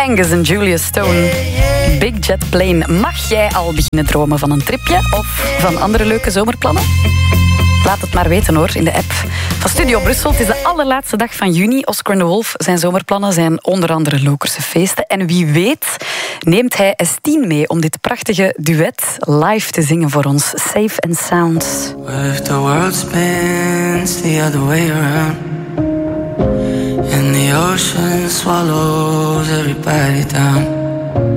Angus en Julia Stone. Big Jet Plane. Mag jij al beginnen dromen van een tripje of van andere leuke zomerplannen? Laat het maar weten hoor, in de app van Studio Brussel. Het is de allerlaatste dag van juni. Oscar en de Wolf, zijn zomerplannen zijn onder andere Lokerse feesten. En wie weet neemt hij S10 mee om dit prachtige duet live te zingen voor ons. Safe and Sound. If the world spins the other way around and the ocean swallows everybody down,